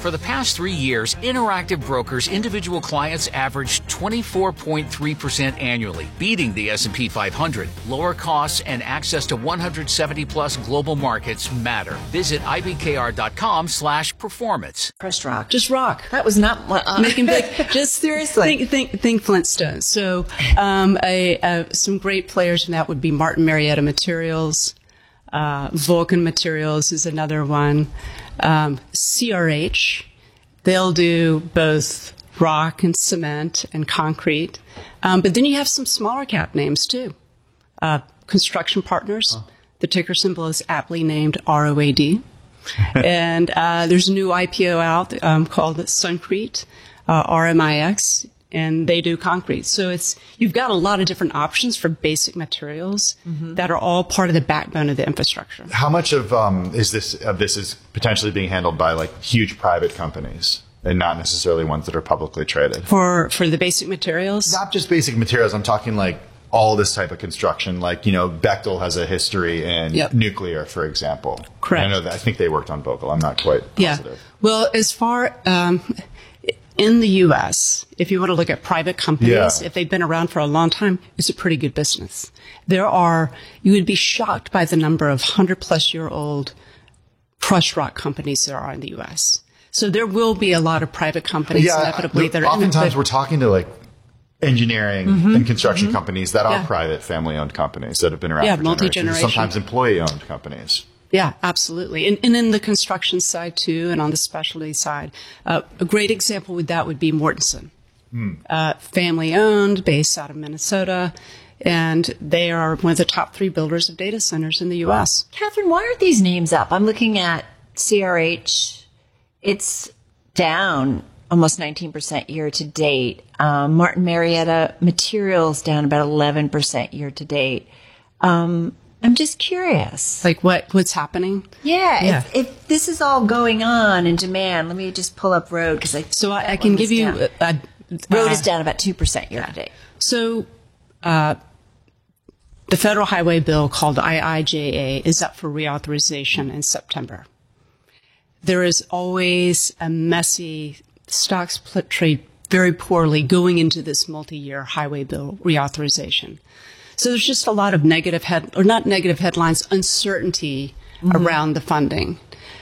For the past 3 years, Interactive Brokers individual clients averaged 24.3% annually, beating the S&P 500. Lower costs and access to 170-plus global markets matter. Visit ibkr.com/performance. Pressed rock. Just rock. That was not making big. Just seriously, think Flintstones. So, some great players in that would be Martin Marietta Materials, Vulcan Materials is another one. CRH, they'll do both rock and cement and concrete. But then you have some smaller cap names too. Construction Partners, the ticker symbol is aptly named ROAD. And there's a new IPO out called Suncrete, RMIX, and they do concrete. So you've got a lot of different options for basic materials that are all part of the backbone of the infrastructure. How much of this is potentially being handled by like huge private companies and not necessarily ones that are publicly traded? For the basic materials? Not just basic materials. I'm talking like all this type of construction. Like, Bechtel has a history in nuclear, for example. Correct. I think they worked on Vogtle. I'm not quite positive. Yeah. Well, as far in the U.S., if you want to look at private companies, if they've been around for a long time, it's a pretty good business. You would be shocked by the number of 100-plus-year-old crushed rock companies there are in the U.S. So there will be a lot of private companies inevitably that are oftentimes we're talking to like engineering and construction companies that are private family-owned companies that have been around for generations. Sometimes employee-owned companies. Yeah, absolutely. And in the construction side, too, and on the specialty side. A great example with that would be Mortenson. Family-owned, based out of Minnesota, and they are one of the top 3 builders of data centers in the U.S. Catherine, why aren't these names up? I'm looking at CRH. It's down almost 19% year to date. Martin Marietta Materials down about 11% year to date. I'm just curious. Like what's happening? Yeah. If this is all going on in demand, let me just pull up Road because I can give you. Road is down about 2% year to date. So, the federal highway bill called IIJA is up for reauthorization in September. There is always a messy stocks trade very poorly going into this multi-year highway bill reauthorization. So there's just a lot of headlines, uncertainty around the funding.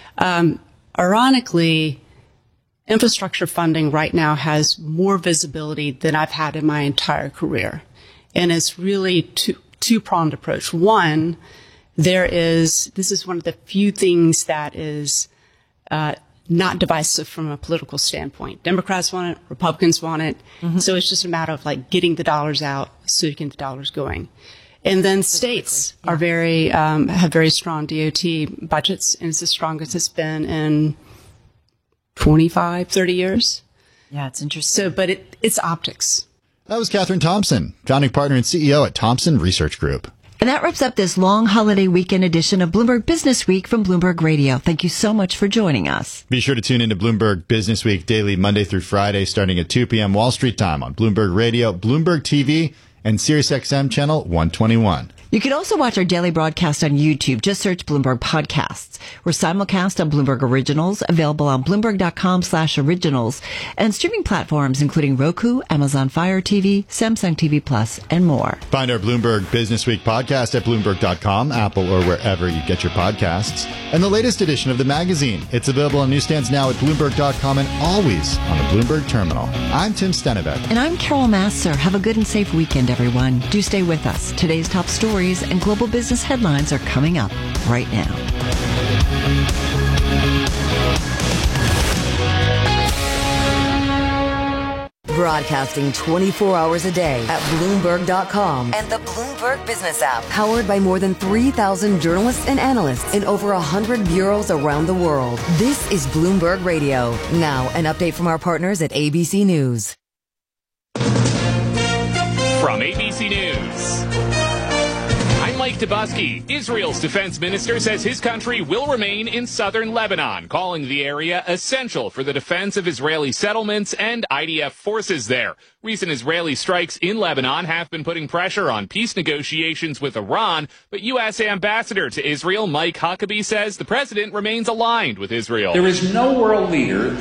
Ironically, infrastructure funding right now has more visibility than I've had in my entire career. And it's really two-pronged approach. One, this is one of the few things that is not divisive from a political standpoint. Democrats want it, Republicans want it. So it's just a matter of like getting the dollars out so you can get the dollars going. And then states are have very strong DOT budgets, and it's the strongest it's been in 25, 30 years. Yeah, it's interesting. So, but it's optics. That was Catherine Thompson, founding partner and CEO at Thompson Research Group. And that wraps up this long holiday weekend edition of Bloomberg Business Week from Bloomberg Radio. Thank you so much for joining us. Be sure to tune into Bloomberg Business Week daily, Monday through Friday, starting at 2 p.m. Wall Street time on Bloomberg Radio, Bloomberg TV, and SiriusXM Channel 121. You can also watch our daily broadcast on YouTube. Just search Bloomberg Podcasts. We're simulcast on Bloomberg Originals, available on Bloomberg.com/originals, and streaming platforms including Roku, Amazon Fire TV, Samsung TV Plus, and more. Find our Bloomberg Business Week podcast at Bloomberg.com, Apple, or wherever you get your podcasts. And the latest edition of the magazine. It's available on newsstands now at Bloomberg.com and always on the Bloomberg Terminal. I'm Tim Stennebeck. And I'm Carol Masser. Have a good and safe weekend, everyone. Do stay with us. Today's top stories and global business headlines are coming up right now. Broadcasting 24 hours a day at Bloomberg.com and the Bloomberg Business app. Powered by more than 3,000 journalists and analysts in over 100 bureaus around the world. This is Bloomberg Radio. Now, an update from our partners at ABC News. From ABC News, I'm Mike Dubusky. Israel's defense minister says his country will remain in southern Lebanon, calling the area essential for the defense of Israeli settlements and IDF forces there. Recent Israeli strikes in Lebanon have been putting pressure on peace negotiations with Iran, but U.S. Ambassador to Israel Mike Huckabee says the president remains aligned with Israel. There is no world leader